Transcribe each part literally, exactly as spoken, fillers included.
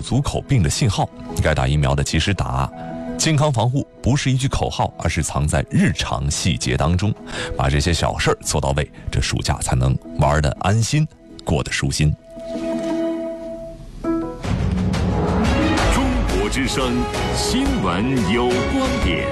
足口病的信号。该打疫苗的及时打。健康防护不是一句口号，而是藏在日常细节当中。把这些小事儿做到位，这暑假才能玩得安心，过得舒心。 中国之声新闻有观点，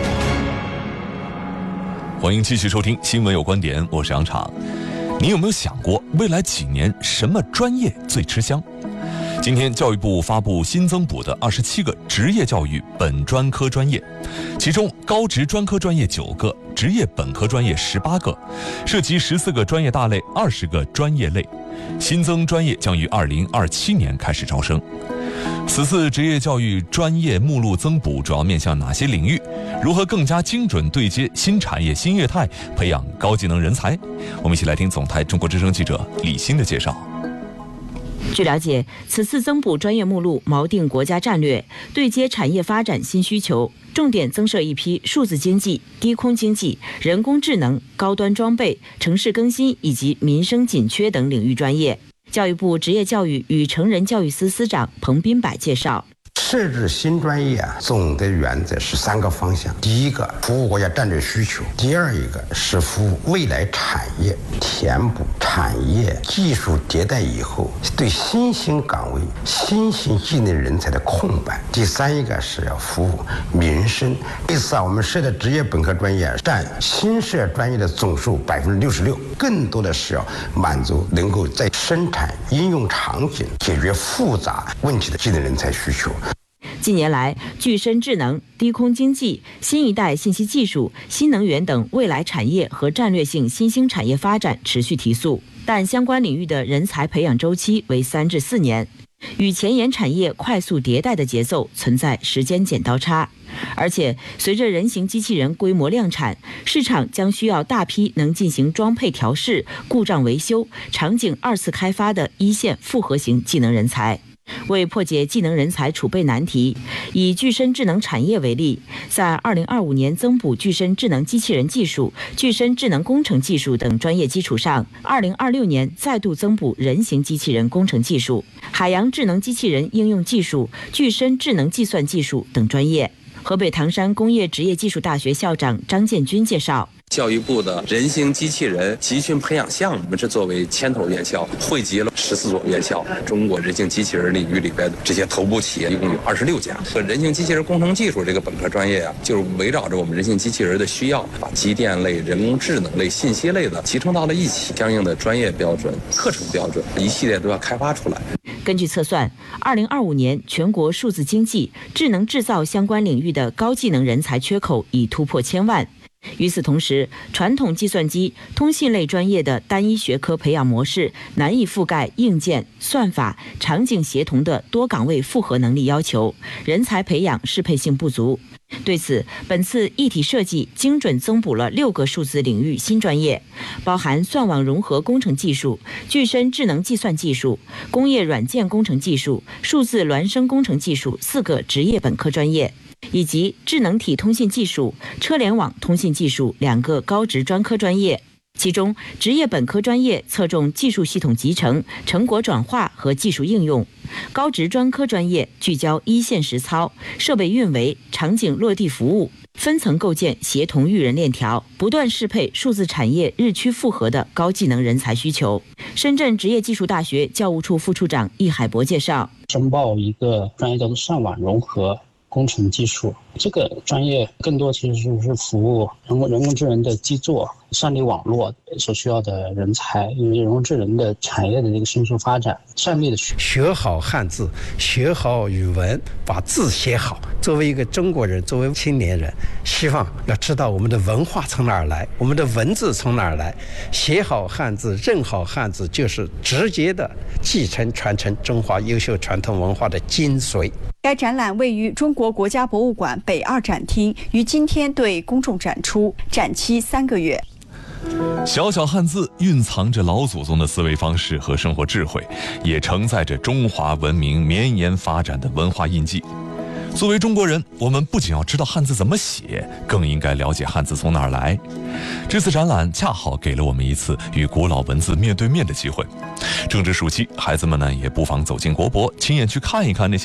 欢迎继续收听新闻有观点，我是杨昶。你有没有想过，未来几年什么专业最吃香？今天教育部发布新增补的二十七个职业教育本专科专业，其中高职专科专业九个，职业本科专业十八个，涉及十四个专业大类，二十个专业类。新增专业将于二零二七年开始招生。此次职业教育专业目录增补主要面向哪些领域？如何更加精准对接新产业新业态，培养高技能人才？我们一起来听总台中国之声记者李欣的介绍。 据了解，此次增补专业目录锚定国家战略，对接产业发展新需求，重点增设一批数字经济、低空经济、人工智能、高端装备、城市更新以及民生紧缺等领域专业。教育部职业教育与成人教育司司长彭斌柏介绍， 设置新专业啊，总的原则是三个方向：第一个，服务国家战略需求；第二一个是服务未来产业，填补产业技术迭代以后对新兴岗位、新兴技能人才的空白；第三一个是要服务民生。这次啊，我们设的职业本科专业占新设专业的总数百分之六十六，更多的是要满足能够在生产应用场景解决复杂问题的技能人才需求。 近年来，具身智能、低空经济、新一代信息技术、新能源等未来产业和战略性新兴产业发展持续提速，但相关领域的人才培养周期为三至四年，与前沿产业快速迭代的节奏存在时间剪刀差。而且，随着人形机器人规模量产，市场将需要大批能进行装配调试、故障维修、场景二次开发的一线复合型技能人才。为破解技能人才储备难题，以具身智能产业为例，在二零二五年增补具身智能机器人技术、具身智能工程技术等专业基础上，二零二六年再度增补人形机器人工程技术、海洋智能机器人应用技术、具身智能计算技术等专业。河北唐山工业职业技术大学校长张建军介绍， 教育部的人形机器人集训培养项目是作为牵头院校，汇集了十四所院校。中国人形机器人领域里边的这些头部企业一共有二十六家。和人形机器人工程技术这个本科专业啊，就是围绕着我们人形机器人的需要，把机电类、人工智能类、信息类的集成到了一起，相应的专业标准、课程标准一系列都要开发出来。 根据测算，二零二五年全国数字经济、智能制造相关领域的高技能人才缺口已突破千万。与此同时，传统计算机、通信类专业的单一学科培养模式难以覆盖硬件、算法、场景协同的多岗位复合能力要求，人才培养适配性不足。对此，本次一体设计精准增补了六个数字领域新专业，包含算网融合工程技术、具身智能计算技术、工业软件工程技术、数字孪生工程技术四个职业本科专业，以及智能体通信技术、车联网通信技术两个高职专科专业。其中，职业本科专业侧重技术系统集成、成果转化和技术应用；高职专科专业聚焦一线实操、设备运维、场景落地服务，分层构建协同育人链条，不断适配数字产业日趋复合的高技能人才需求。深圳职业技术大学教务处副处长易海博介绍， 申报一个专业叫做算网融合工程技术，这个专业更多其实是服务人工人工智能的基座、算力网络所需要的人才，因为人工智能的产业的这个迅速发展，算力的需学好汉字，学好语文，把字写好。作为一个中国人，作为青年人，希望要知道我们的文化从哪儿来，我们的文字从哪儿来。写好汉字，认好汉字，就是直接的继承传承中华优秀传统文化的精髓。 该展览位于中国国家博物馆北二展厅，于今天对公众展出，展期三个月。 小小汉字蕴藏着老祖宗的思维方式和生活智慧，也承载着中华文明绵延发展的文化印记。作为中国人，我们不仅要知道汉字怎么写，更应该了解汉字从哪儿来。这次展览恰好给了我们一次与古老文字面对面的机会。正值暑期，孩子们呢也不妨走进国博，亲眼去看一看那些